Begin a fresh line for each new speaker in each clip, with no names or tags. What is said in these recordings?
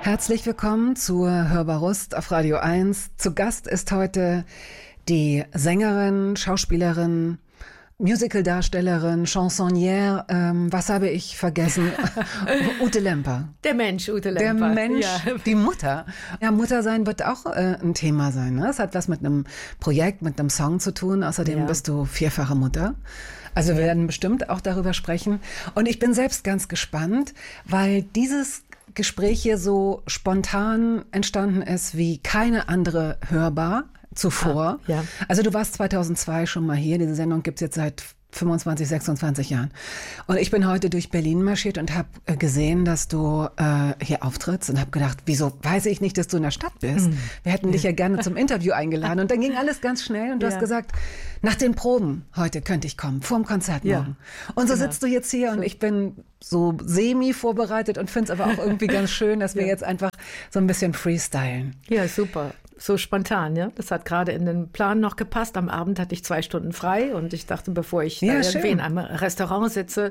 Herzlich willkommen zur Hörbar Rust auf Radio 1. Zu Gast ist heute die Sängerin, Schauspielerin, Musicaldarstellerin, Chansonnière, was habe ich vergessen? Ute Lemper.
Der Mensch, Ute Lemper.
Der Mensch,
ja.
Die Mutter. Ja, Muttersein wird auch ein Thema sein. Ne? Es hat was mit einem Projekt, mit einem Song zu tun. Außerdem bist du vierfache Mutter. Also wir werden bestimmt auch darüber sprechen. Und ich bin selbst ganz gespannt, weil dieses Gespräch hier so spontan entstanden ist wie keine andere Hörbar zuvor.
Ja.
Also du warst 2002 schon mal hier. Diese Sendung gibt's jetzt seit 25, 26 Jahren. Und ich bin heute durch Berlin marschiert und habe gesehen, dass du hier auftrittst und habe gedacht, wieso weiß ich nicht, dass du in der Stadt bist? Wir hätten dich ja gerne zum Interview eingeladen. Und dann ging alles ganz schnell und du hast gesagt, nach den Proben heute könnte ich kommen, vorm Konzert morgen. Und so sitzt du jetzt hier und ich bin so semi vorbereitet und finde es aber auch irgendwie ganz schön, dass wir jetzt einfach so ein bisschen freestylen.
Ja, super. So spontan, ja. Das hat gerade in den Plan noch gepasst. Am Abend hatte ich 2 Stunden frei und ich dachte, bevor ich da irgendwie in einem Restaurant sitze,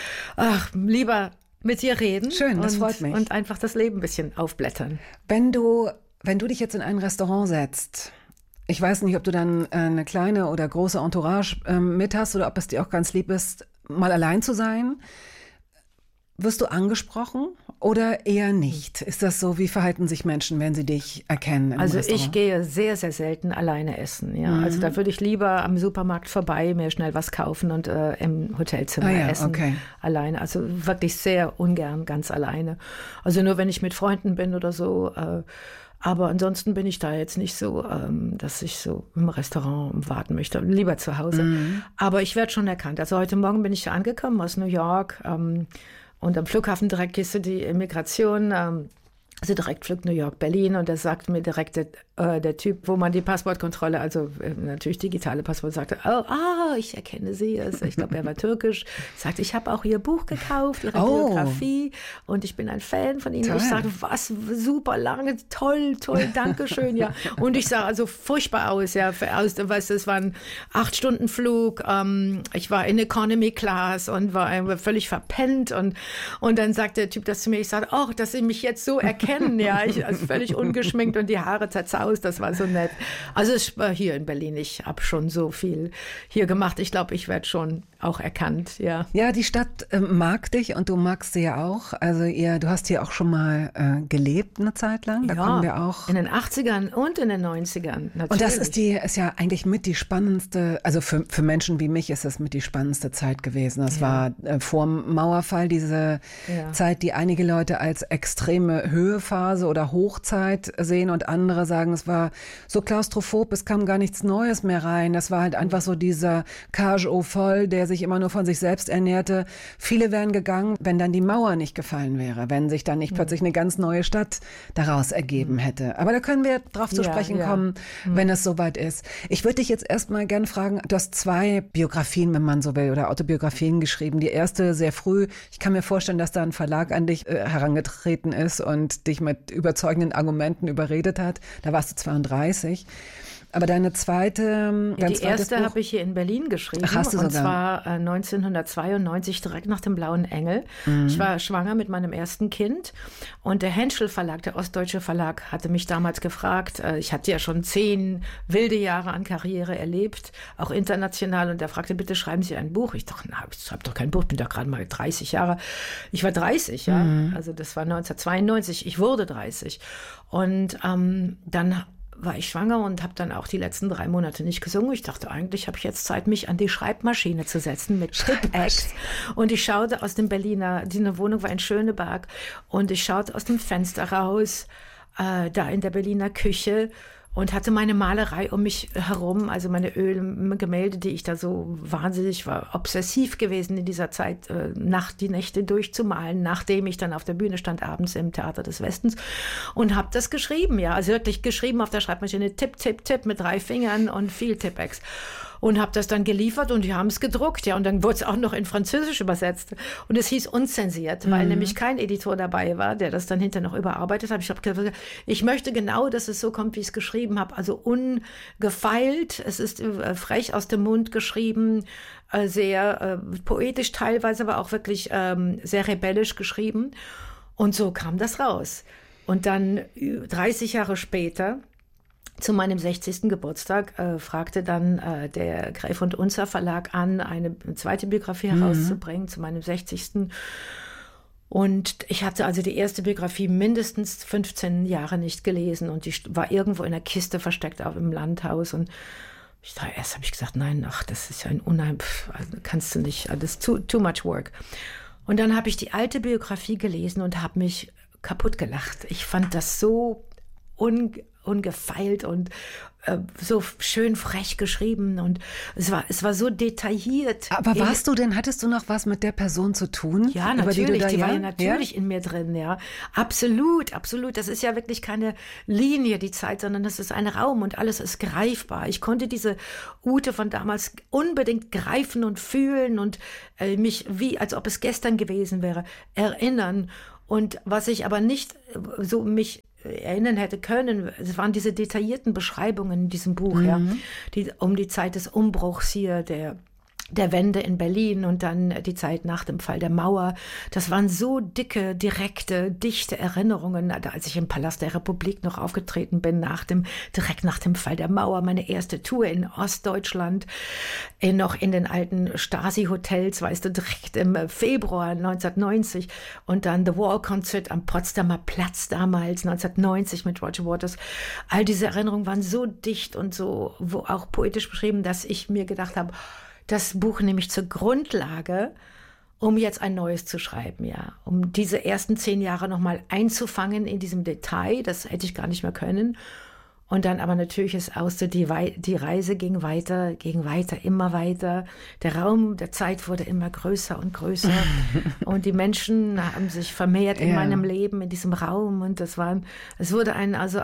lieber mit dir reden.
Schön, das freut mich.
Und einfach das Leben ein bisschen aufblättern.
Wenn du dich jetzt in ein Restaurant setzt, ich weiß nicht, ob du dann eine kleine oder große Entourage mit hast oder ob es dir auch ganz lieb ist, mal allein zu sein. Wirst du angesprochen oder eher nicht? Ist das so, wie verhalten sich Menschen, wenn sie dich erkennen?
Also ich gehe sehr, sehr selten alleine essen. Ja. Also da würde ich lieber am Supermarkt vorbei, mir schnell was kaufen und im Hotelzimmer essen. Okay. Alleine. Also wirklich sehr ungern ganz alleine. Also nur wenn ich mit Freunden bin oder so. Aber ansonsten bin ich da jetzt nicht so, dass ich so im Restaurant warten möchte. Lieber zu Hause. Aber ich werde schon erkannt. Also heute Morgen bin ich angekommen aus New York. Und am Flughafen direkt gehst du die Immigration, also Direktflug New York, Berlin. Und da sagt mir direkt der Typ, wo man die Passportkontrolle, also natürlich digitale Passport, sagte, ich erkenne Sie. Also ich glaube, er war türkisch. Sagte, ich habe auch Ihr Buch gekauft, Ihre Biografie. Und ich bin ein Fan von Ihnen. Toll. Ich sagte, was, super lange, toll, danke schön. Ja. Und ich sah also furchtbar aus. Ja, weißt du, es war ein 8-Stunden-Flug. Ich war in Economy Class und war völlig verpennt. Und dann sagt der Typ das zu mir. Ich sagte, dass Sie mich jetzt so erkennen. Ja, also völlig ungeschminkt und die Haare zerzaust. Das war so nett. Also ich war hier in Berlin. Ich habe schon so viel hier gemacht. Ich glaube, ich werde schon auch erkannt. Ja,
ja, die Stadt mag dich und du magst sie ja auch. Also du hast hier auch schon mal gelebt eine Zeit lang. Da kommen wir auch.
In den 80ern und in den 90ern. Natürlich.
Und das ist ja eigentlich mit die spannendste, also für Menschen wie mich ist das mit die spannendste Zeit gewesen. Das war vor dem Mauerfall diese Zeit, die einige Leute als extreme Höhephase oder Hochzeit sehen und andere sagen, es war so klaustrophob, es kam gar nichts Neues mehr rein. Das war halt einfach so dieser Cage au Vol, der sich immer nur von sich selbst ernährte. Viele wären gegangen, wenn dann die Mauer nicht gefallen wäre, wenn sich dann nicht plötzlich eine ganz neue Stadt daraus ergeben hätte. Aber da können wir drauf zu sprechen kommen, wenn es soweit ist. Ich würde dich jetzt erstmal gerne fragen, du hast 2 Biografien, wenn man so will, oder Autobiografien geschrieben. Die erste sehr früh. Ich kann mir vorstellen, dass da ein Verlag an dich herangetreten ist und dich mit überzeugenden Argumenten überredet hat. Da warst du 32. Aber deine zweite,
die erste habe ich hier in Berlin geschrieben.
Ach, hast du
und
sogar?
Zwar 1992, direkt nach dem Blauen Engel. Ich war schwanger mit meinem ersten Kind und der Henschel Verlag, der Ostdeutsche Verlag, hatte mich damals gefragt. Ich hatte ja schon 10 wilde Jahre an Karriere erlebt, auch international. Und er fragte, bitte schreiben Sie ein Buch. Ich dachte, ich habe doch kein Buch, bin doch gerade mal 30 Jahre. Ich war 30, ja. Also das war 1992. Ich wurde 30. Und dann war ich schwanger und habe dann auch die letzten 3 Monate nicht gesungen. Ich dachte, eigentlich habe ich jetzt Zeit, mich an die Schreibmaschine zu setzen mit Tipp-Ex. Und ich schaute aus dem Berliner, die Wohnung war in Schöneberg, und ich schaute aus dem Fenster raus, da in der Berliner Küche, und hatte meine Malerei um mich herum, also meine Ölgemälde, die ich da so wahnsinnig war, obsessiv gewesen in dieser Zeit, die Nächte durchzumalen, nachdem ich dann auf der Bühne stand, abends im Theater des Westens, und habe das geschrieben, ja, also wirklich geschrieben auf der Schreibmaschine, Tipp, Tipp, Tipp mit 3 Fingern und viel Tippex. Und habe das dann geliefert und die haben es gedruckt, ja, und dann wurde es auch noch in Französisch übersetzt und es hieß unzensiert, weil nämlich kein Editor dabei war, der das dann hinterher noch überarbeitet hat. Ich habe gesagt, ich möchte genau, dass es so kommt, wie ich es geschrieben habe, also ungefeilt, es ist frech aus dem Mund geschrieben, sehr poetisch teilweise, aber auch wirklich sehr rebellisch geschrieben, und so kam das raus. Und dann 30 Jahre später, zu meinem 60. Geburtstag, fragte dann der Gräf und Unzer Verlag an, eine zweite Biografie herauszubringen zu meinem 60. Und ich hatte also die erste Biografie mindestens 15 Jahre nicht gelesen und die war irgendwo in der Kiste versteckt im Landhaus. Und erst habe ich gesagt, nein, ach, das ist ja ein kannst du nicht, das ist too much work. Und dann habe ich die alte Biografie gelesen und habe mich kaputt gelacht. Ich fand das so ungefeilt und so schön frech geschrieben und es war so detailliert.
Aber hattest du noch was mit der Person zu tun?
Ja, natürlich, die war ja natürlich in mir drin, ja. Absolut, absolut. Das ist ja wirklich keine Linie, die Zeit, sondern das ist ein Raum und alles ist greifbar. Ich konnte diese Ute von damals unbedingt greifen und fühlen und mich als ob es gestern gewesen wäre, erinnern. Und was ich aber nicht so mich erinnern hätte können, es waren diese detaillierten Beschreibungen in diesem Buch, ja, um die Zeit des Umbruchs hier, der Wende in Berlin und dann die Zeit nach dem Fall der Mauer. Das waren so dicke, direkte, dichte Erinnerungen, als ich im Palast der Republik noch aufgetreten bin, direkt nach dem Fall der Mauer, meine erste Tour in Ostdeutschland, noch in den alten Stasi-Hotels, weißt du, direkt im Februar 1990 und dann The Wall Concert am Potsdamer Platz damals, 1990 mit Roger Waters. All diese Erinnerungen waren so dicht und so auch poetisch beschrieben, dass ich mir gedacht habe, das Buch nehme ich zur Grundlage, um jetzt ein neues zu schreiben, ja. Um diese ersten 10 Jahre nochmal einzufangen in diesem Detail, das hätte ich gar nicht mehr können. Und dann aber natürlich die Reise ging weiter, immer weiter. Der Raum der Zeit wurde immer größer und größer. Und die Menschen haben sich vermehrt in meinem Leben, in diesem Raum. Und es wurde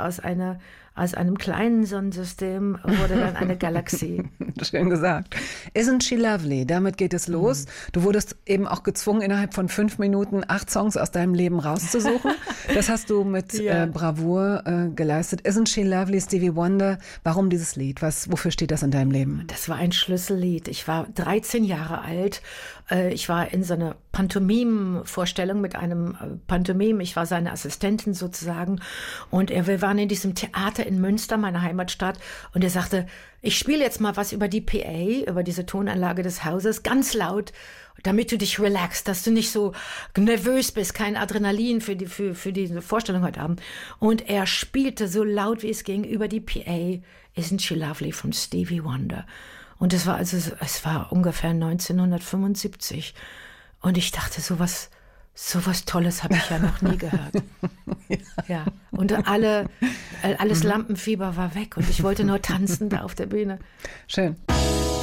aus einem kleinen Sonnensystem wurde dann eine Galaxie.
Schön gesagt. Isn't She Lovely? Damit geht es los. Du wurdest eben auch gezwungen, innerhalb von 5 Minuten 8 Songs aus deinem Leben rauszusuchen. Das hast du mit Bravour geleistet. Isn't She Lovely, Stevie Wonder. Warum dieses Lied? Wofür steht das in deinem Leben?
Das war ein Schlüssellied. Ich war 13 Jahre alt. Ich war in so einer Pantomime-Vorstellung mit einem Pantomime. Ich war seine Assistentin sozusagen. Und wir waren in diesem Theater in Münster, meiner Heimatstadt. Und er sagte, ich spiele jetzt mal was über die PA, über diese Tonanlage des Hauses, ganz laut, damit du dich relaxst, dass du nicht so nervös bist, kein Adrenalin für diese Vorstellung heute Abend. Und er spielte so laut, wie es ging, über die PA, Isn't She Lovely von Stevie Wonder. Und es war ungefähr 1975. Und ich dachte, sowas Tolles habe ich ja noch nie gehört. Ja. Und alles Lampenfieber war weg und ich wollte nur tanzen da auf der Bühne.
Schön.